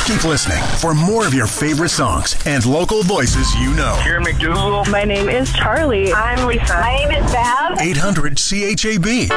Keep listening for more of your favorite songs and local voices you know. Here McDougal. My name is Charlie. I'm Lisa. My name is Val. 800 CHAB.